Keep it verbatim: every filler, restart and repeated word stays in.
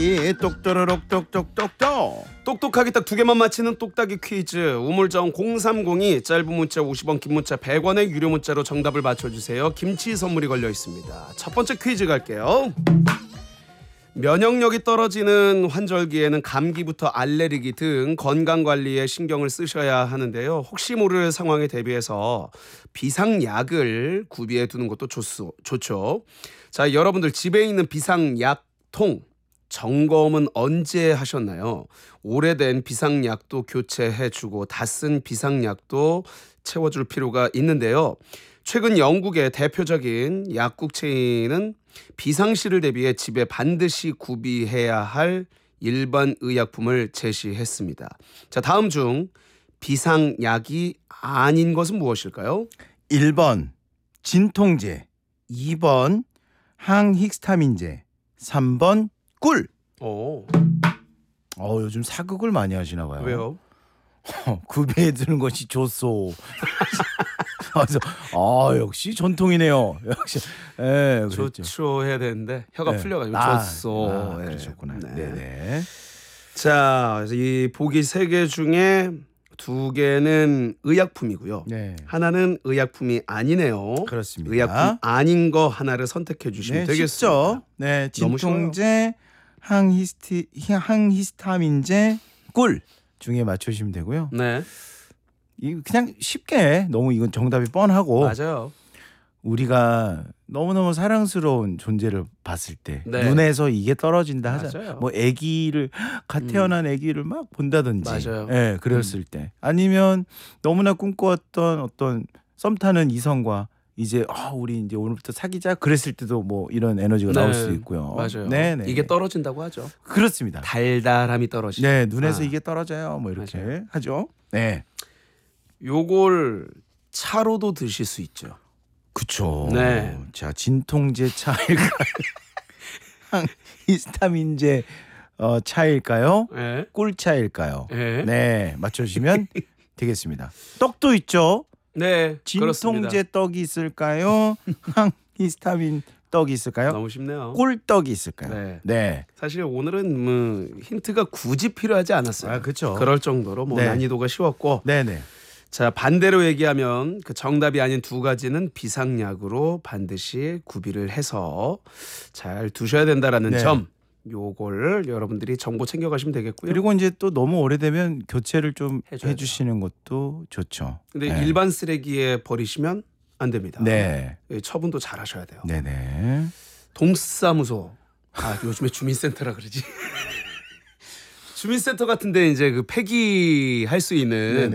이 똑또르륵 똑똑똑똑. 똑똑하게 딱 두 개만 맞히는 똑딱이 퀴즈. 우물정 공삼공이 짧은 문자 오십 원, 긴 문자 백 원의 유료 문자로 정답을 맞춰주세요. 김치 선물이 걸려 있습니다. 첫 번째 퀴즈 갈게요. 면역력이 떨어지는 환절기에는 감기부터 알레르기 등 건강관리에 신경을 쓰셔야 하는데요. 혹시 모를 상황에 대비해서 비상약을 구비해 두는 것도 좋소, 좋죠. 자, 여러분들 집에 있는 비상약통 점검은 언제 하셨나요? 오래된 비상약도 교체해주고 다 쓴 비상약도 채워줄 필요가 있는데요. 최근 영국의 대표적인 약국 체인은 비상시를 대비해 집에 반드시 구비해야 할 일반 의약품을 제시했습니다. 자, 다음 중 비상약이 아닌 것은 무엇일까요? 일 번 진통제, 이 번 항히스타민제, 삼 번 꿀. 오, 어, 요즘 사극을 많이 하시나 봐요. 왜요? 구비해 두는 것이 좋소. 그래서 아, 역시 전통이네요. 역시. 예, 그랬죠. 좋죠 해야 되는데 혀가 네. 풀려가지고 아, 좋소. 아, 예. 그러셨구나. 네. 네, 네. 자, 그래서 이 보기 세 개 중에 두 개는 의약품이고요. 네. 하나는 의약품이 아니네요. 그렇습니다. 의약품 아닌 거 하나를 선택해 주시면 네, 되겠습니다. 쉽죠? 네, 너무 진통제, 항히스티, 항히스타민제, 꿀 중에 맞추시면 되고요. 네, 이 그냥 쉽게 너무 이건 정답이 뻔하고 맞아요. 우리가 너무너무 사랑스러운 존재를 봤을 때 네. 눈에서 이게 떨어진다 하자. 맞아요. 뭐 아기를 갓 태어난 아기를 막 본다든지. 맞아요. 예, 그랬을 때. 아니면 너무나 꿈꿔왔던 어떤 썸 타는 이성과 이제 아, 우리 이제 오늘부터 사귀자 그랬을 때도 뭐 이런 에너지가 나올 네, 수도 있고요. 맞아요. 네, 네. 이게 떨어진다고 하죠. 그렇습니다. 달달함이 떨어지죠. 네, 눈에서 아. 이게 떨어져요. 뭐 이렇게 맞아요. 하죠. 네. 요걸 차로도 드실 수 있죠. 그쵸. 네. 자, 진통제 차일까요? 히스타민제 어, 차일까요? 예. 꿀 차일까요? 예. 네, 맞춰주시면 되겠습니다. 떡도 있죠. 네, 그렇습니다. 진통제 떡이 있을까요? 항히스타민 떡이 있을까요? 너무 쉽네요. 꿀떡이 있을까요? 네. 네. 사실 오늘은 뭐 힌트가 굳이 필요하지 않았어요. 아, 그렇죠. 그럴 정도로 뭐 네. 난이도가 쉬웠고, 네네. 자, 반대로 얘기하면 그 정답이 아닌 두 가지는 비상약으로 반드시 구비를 해서 잘 두셔야 된다라는 네. 점, 요걸 여러분들이 정보 챙겨가시면 되겠고요. 그리고 이제 또 너무 오래되면 교체를 좀 해줘야죠. 해주시는 것도 좋죠. 근데 네. 일반 쓰레기에 버리시면 안 됩니다. 네. 예, 처분도 잘 하셔야 돼요. 네네. 동사무소. 아, 요즘에 주민센터라 그러지. 주민센터 같은데 이제 그 폐기할 수 있는 네네.